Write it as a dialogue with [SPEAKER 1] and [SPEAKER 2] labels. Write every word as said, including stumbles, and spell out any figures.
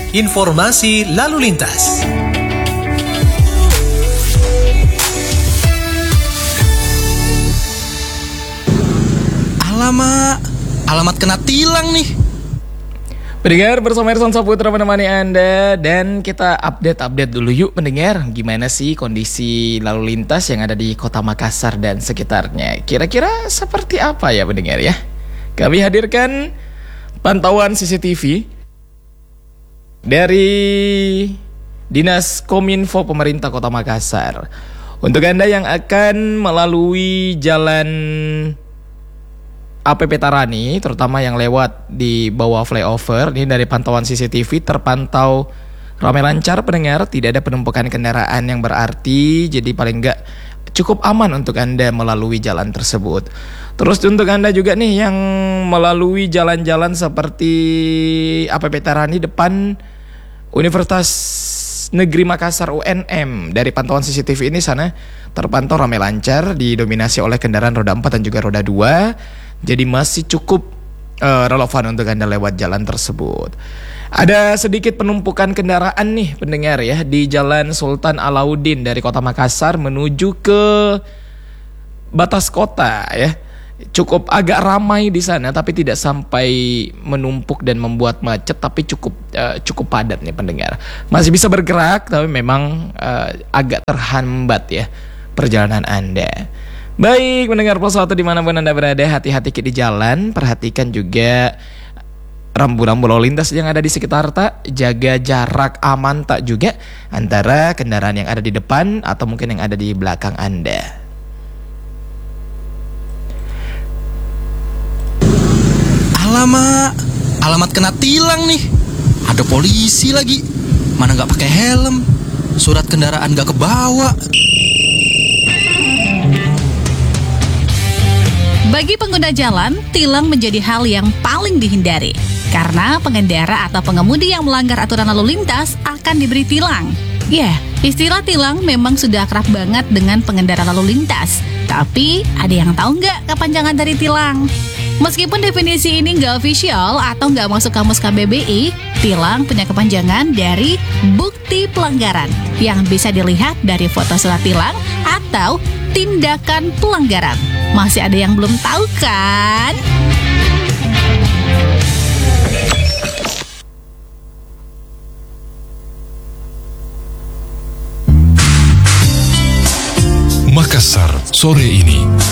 [SPEAKER 1] informasi lalu lintas.
[SPEAKER 2] Alamak, alamat kena tilang nih.
[SPEAKER 3] Pendengar, bersama Ersan Saputra menemani Anda. Dan kita update-update dulu yuk pendengar. Gimana sih kondisi lalu lintas yang ada di kota Makassar dan sekitarnya? Kira-kira seperti apa ya pendengar ya? Kami hadirkan pantauan C C T V dari Dinas Kominfo Pemerintah Kota Makassar. Untuk Anda yang akan melalui jalan A P P Tarani, terutama yang lewat di bawah flyover, ini dari pantauan C C T V terpantau ramai lancar pendengar, tidak ada penumpukan kendaraan yang berarti, jadi paling enggak cukup aman untuk Anda melalui jalan tersebut. Terus untuk Anda juga nih yang melalui jalan-jalan seperti A P P Tarani depan Universitas Negeri Makassar U N M, dari pantauan C C T V ini sana terpantau ramai lancar, didominasi oleh kendaraan roda empat dan juga roda dua. Jadi masih cukup uh, relevan untuk Anda lewat jalan tersebut. Ada sedikit penumpukan kendaraan nih pendengar ya di Jalan Sultan Alauddin dari Kota Makassar menuju ke batas kota ya. Cukup agak ramai di sana tapi tidak sampai menumpuk dan membuat macet, tapi cukup uh, cukup padat nih pendengar. Masih bisa bergerak tapi memang uh, agak terhambat ya perjalanan Anda. Baik, mendengar pesawat dimanapun Anda berada, hati-hati di jalan. Perhatikan juga rambu-rambu lalu lintas yang ada di sekitar tak. Jaga jarak aman tak juga antara kendaraan yang ada di depan atau mungkin yang ada di belakang Anda.
[SPEAKER 2] Alamak, alamat kena tilang nih. Ada polisi lagi, mana gak pakai helm, surat kendaraan gak kebawa.
[SPEAKER 4] Bagi pengguna jalan, tilang menjadi hal yang paling dihindari. Karena pengendara atau pengemudi yang melanggar aturan lalu lintas akan diberi tilang. Ya, istilah tilang memang sudah akrab banget dengan pengendara lalu lintas. Tapi, ada yang tahu nggak kepanjangan dari tilang? Meskipun definisi ini nggak official atau nggak masuk kamus K B B I, tilang punya kepanjangan dari bukti pelanggaran yang bisa dilihat dari foto surat tilang atau tindakan pelanggaran. Masih ada yang belum tahu kan?
[SPEAKER 5] Makassar sore ini.